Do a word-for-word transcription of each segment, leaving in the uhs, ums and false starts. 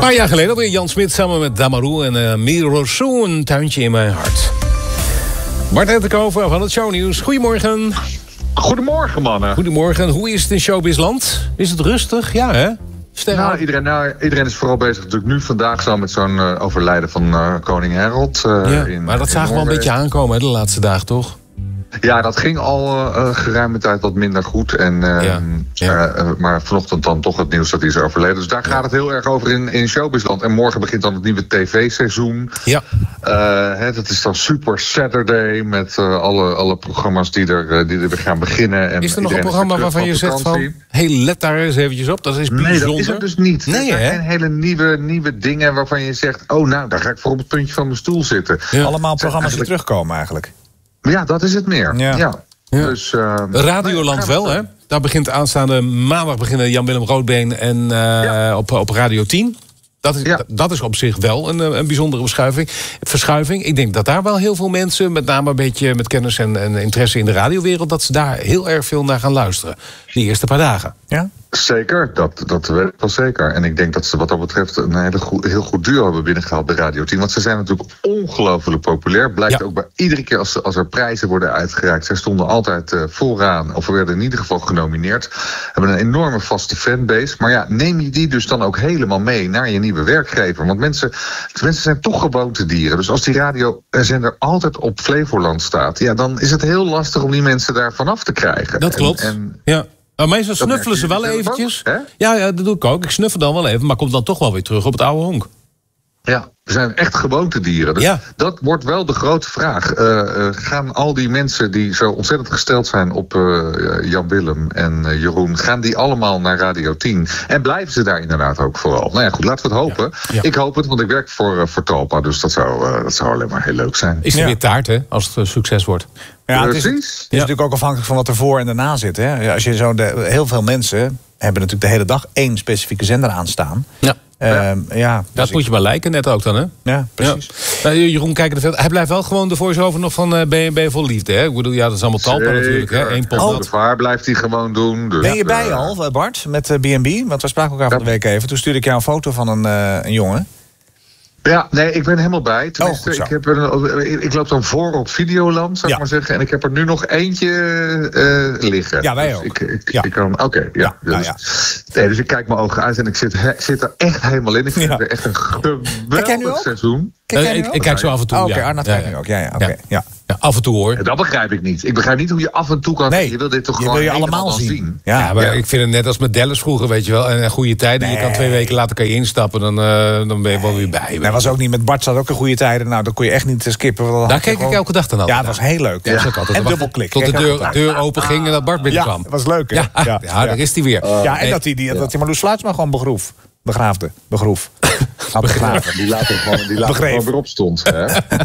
paar jaar geleden alweer Jan Smit samen met Damaru en uh, Mirosu, een tuintje in mijn hart. Bart Ettenkoven van het shownieuws. Goedemorgen. Goedemorgen, mannen. Goedemorgen. Hoe is het in showbizland? Is het rustig? Ja, hè? Nou, iedereen, nou, iedereen is vooral bezig natuurlijk nu vandaag zo met zo'n uh, overlijden van uh, koning Harold. Uh, ja, in, maar dat zagen we wel een beetje aankomen hè, de laatste dagen, toch? Ja, dat ging al uh, geruime tijd wat minder goed. En, uh, ja, ja. Uh, maar vanochtend dan toch het nieuws dat hij is overleden. Dus daar gaat het heel erg over in, in showbizland. En morgen begint dan het nieuwe tv-seizoen. Ja. Uh, hè, dat is dan Super Saturday met uh, alle, alle programma's die er, uh, die er weer gaan beginnen. En is er nog een programma waarvan je zegt van... hey, let daar eens eventjes op, dat is bijzonder. Nee, dat is het dus niet. Nee, er zijn hele nieuwe, nieuwe dingen waarvan je zegt... oh, nou, daar ga ik voor op het puntje van mijn stoel zitten. Ja. Allemaal programma's die terugkomen eigenlijk. Ja, dat is het meer. Ja. Ja. Ja. Dus, uh, Radioland wel, hè? Daar begint aanstaande maandag beginnen Jan-Willem Roodbeen en uh, ja. op, op Radio tien. Dat is, ja. dat is op zich wel een, een bijzondere verschuiving, verschuiving. Ik denk dat daar wel heel veel mensen, met name een beetje met kennis en, en interesse in de radiowereld, dat ze daar heel erg veel naar gaan luisteren. Die eerste paar dagen. Ja? Zeker, dat, dat weet ik wel zeker. En ik denk dat ze wat dat betreft een hele goed, heel goed duo hebben binnengehaald bij Radio tien. Want ze zijn natuurlijk ongelooflijk populair. Blijkt ja. ook bij iedere keer als, als er prijzen worden uitgereikt. Zij stonden altijd uh, vooraan, of werden in ieder geval genomineerd. Hebben een enorme vaste fanbase. Maar ja, neem je die dus dan ook helemaal mee naar je nieuwe werkgever. Want mensen, mensen zijn toch gewoontedieren. Dus als die radiozender altijd op Flevoland staat, ja, dan is het heel lastig om die mensen daar vanaf te krijgen. Dat klopt, en, en ja. Maar meestal snuffelen ze wel eventjes. Ook, ja, ja, dat doe ik ook. Ik snuffel dan wel even, maar kom dan toch wel weer terug op het oude honk. Ja, we zijn echt gewoontedieren. Dus ja. Dat wordt wel de grote vraag. Uh, uh, gaan al die mensen die zo ontzettend gesteld zijn op uh, Jan Willem en uh, Jeroen, gaan die allemaal naar Radio tien? En blijven ze daar inderdaad ook vooral? Nou ja, goed, laten we het hopen. Ja. Ja. Ik hoop het, want ik werk voor, uh, voor Talpa, dus dat zou, uh, dat zou alleen maar heel leuk zijn. Is er ja. weer taart, hè, als het uh, succes wordt? Ja, het is, het is ja. natuurlijk ook afhankelijk van wat er voor en daarna zit. Hè. Ja, als je zo de, heel veel mensen hebben natuurlijk de hele dag één specifieke zender aanstaan. Ja. Uh, ja. ja dus dat moet je maar lijken net ook dan, hè? Ja, precies. Ja. Uh, Jeroen, kijken de hij blijft wel gewoon de voice-over nog van uh, B en B Vol Liefde, hè? Ik bedoel, ja, dat is allemaal Talpa natuurlijk, hè? Eén pot oh. Waar blijft hij gewoon doen. Dus ben je bij uh, al, Bart, met uh, B en B? Want we spraken elkaar van de week even. Toen stuurde ik jou een foto van een, uh, een jongen. Ja, nee, ik ben helemaal bij. Tenminste, oh, ik, heb er een, ik loop dan voor op Videoland, zou ik ja. maar zeggen. En ik heb er nu nog eentje uh, liggen. Ja, wij dus ook. Ik, ik, ja. ik kan, Oké, okay, ja. Ja, dus, nou ja. Nee, dus ik kijk mijn ogen uit en ik zit, he, zit er echt helemaal in. Ik vind ja. het echt een geweldig seizoen. Kijk uh, ik, ik kijk zo af en toe, oh, Oké, okay, ja. Arnoud kijkt nu ook. Ja, ja, oké. Okay. Ja. Ja, af en toe hoor. Ja, dat begrijp ik niet. Ik begrijp niet hoe je af en toe kan... Nee, je wil dit toch je gewoon wil je allemaal zien. zien. Ja, ja, maar ja. ik vind het net als met Dallas vroeger, weet je wel. En goede tijden. Nee. Je kan twee weken later kan je instappen. Dan, uh, dan ben je wel weer bij. Dat was ook niet met Bart. Zat ook een goede tijden. Nou, dat kon je echt niet skippen. Daar keek ik elke dag dan altijd. Ja, dat was heel leuk. Ja, ja. Dat en dubbelklik. Tot de deur, deur open ging en dat Bart binnenkwam. Ja, dat was leuk, hè? Ja, ja. ja daar is hij weer. Uh, ja, en nee. dat hij die, dat die Marloes Sluitsma gewoon begroef. Begraafde. Begroef. Begraven. Die later gewoon, die later gewoon weer opstond. Hè?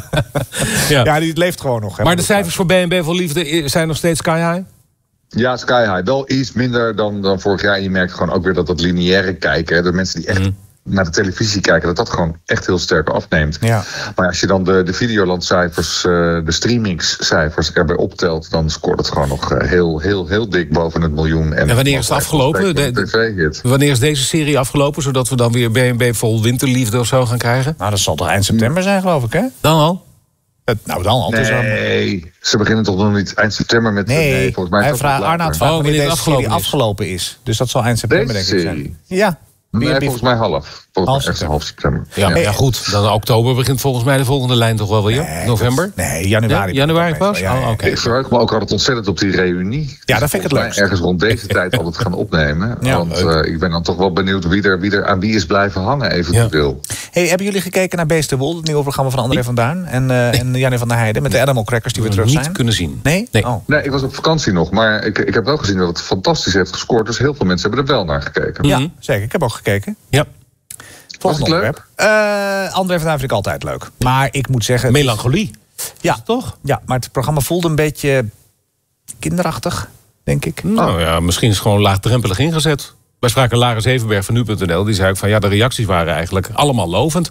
ja. ja, die leeft gewoon nog. Hè, maar de cijfers voor B en B Vol Liefde zijn nog steeds sky high? Ja, sky high. Wel iets minder dan, dan vorig jaar. Je merkt gewoon ook weer dat dat lineaire kijken, de mensen die echt mm. naar de televisie kijken, dat dat gewoon echt heel sterk afneemt. Ja. Maar als je dan de, de Videolandcijfers, uh, de streamingscijfers erbij optelt, dan scoort het gewoon nog uh, heel, heel, heel dik boven het miljoen. En, en wanneer is het afgelopen? De, de, wanneer is deze serie afgelopen, zodat we dan weer B en B Vol Winterliefde of zo gaan krijgen? Nou, dat zal toch eind september zijn, geloof ik, hè? Dan al? Het, nou, dan al. Nee, dus ze beginnen toch nog niet eind september met... Nee, nee volgens mij hij vraagt, Arnoud vraagt oh, wanneer deze afgelopen serie is. afgelopen is. Dus dat zal eind september, deze denk ik zijn. Ja. Nee, volgens mij half. Volgens mij echt half september. Ja, ja. ja, goed. Dan oktober begint volgens mij de volgende lijn toch wel weer? Nee, November? Dat, nee, januari. Ja, januari pas? Ja, ja, ja. Oh, okay. Ik verheug me ook altijd ontzettend op die reunie. Ja, dat vind ik het leukst. Ergens rond deze tijd altijd gaan opnemen. Ja, want uh, ik ben dan toch wel benieuwd wie er, wie er aan wie is blijven hangen eventueel. Ja. Hey, hebben jullie gekeken naar Beest de Wol? Het nieuwe programma van André van Duin en, uh, nee. en Janne van der Heijden met de Animal Crackers die weer terug zijn? Niet kunnen zien. Nee? Nee. Oh. nee, ik was op vakantie nog. Maar ik, ik heb wel gezien dat het fantastisch heeft gescoord. Dus heel veel mensen hebben er wel naar gekeken. Ja, mm-hmm. Zeker. Ik heb ook gekeken. Ja. Volgende onderwerp. Uh, André van Duin vind ik altijd leuk. Maar ik moet zeggen... Melancholie. Ja, toch? Ja, maar het programma voelde een beetje kinderachtig, denk ik. Nou oh. ja, misschien is het gewoon laagdrempelig ingezet. Wij spraken Lara Zevenberg van nu punt n l. Die zei ook van ja, de reacties waren eigenlijk allemaal lovend.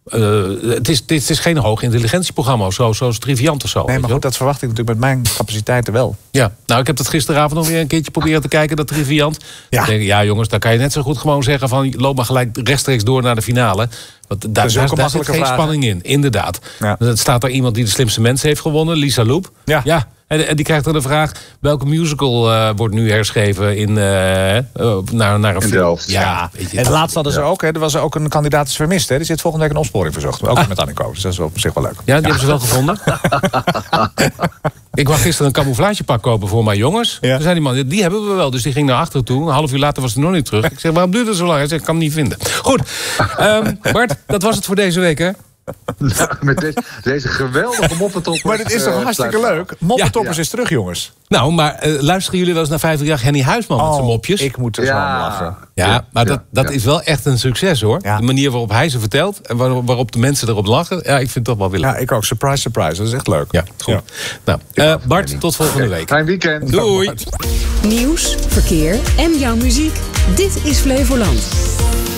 Uh, het, is, het is geen hoog intelligentieprogramma, zo, zoals Triviant of zo. Nee, maar goed, dat verwacht ik natuurlijk met mijn capaciteiten wel. Ja, nou, ik heb dat gisteravond nog weer een keertje proberen te kijken, dat Triviant. Ja, ik denk, ja jongens, dan kan je net zo goed gewoon zeggen van loop maar gelijk rechtstreeks door naar de finale. Want daar, daar, daar zit geen vragen. spanning in, inderdaad. Ja. Er staat daar iemand die de slimste mensen heeft gewonnen, Lisa Loep. Ja. ja. En, en die krijgt dan de vraag, welke musical uh, wordt nu herschreven in, uh, uh, naar, naar een in film? Ja, ja. En het laatst hadden ze ook, hè, er was ook een kandidaat is vermist. Hè. Die zit volgende week een opsporing verzocht. Ook ah. met Annico, dus dat is op zich wel leuk. Ja, die ja. hebben ze wel gevonden. Ik wou gisteren een camouflagepak kopen voor mijn jongens. Ja. Toen zei die man, die hebben we wel. Dus die ging naar achteren toe. Een half uur later was hij nog niet terug. Ik zeg, waarom duurt het zo lang? Hij zegt, ik kan hem niet vinden. Goed, um, Bart, dat was het voor deze week, hè? Nou, met deze, deze geweldige moppentoppers. Maar dit is toch uh, hartstikke leuk? Moppentoppers ja. is terug, jongens. Nou, maar uh, luisteren jullie wel eens naar vijftig jaar Henny Huisman oh, met zijn mopjes? Ik moet er zo ja. aan lachen. Ja, ja maar ja, dat, dat ja. is wel echt een succes, hoor. Ja. De manier waarop hij ze vertelt en waar, waarop de mensen erop lachen. Ja, ik vind het toch wel willen. Ja, ik ook. Surprise, surprise. Dat is echt leuk. Ja, goed. Ja. Nou, uh, Bart, tot volgende week. Fijn weekend. Doei. Nieuws, verkeer en jouw muziek. Dit is Flevoland.